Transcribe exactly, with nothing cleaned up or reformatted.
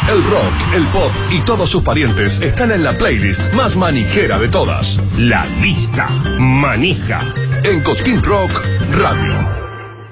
El rock, el pop y todos sus parientes están en la playlist más manijera de todas. La lista manija. En Cosquín Rock Radio.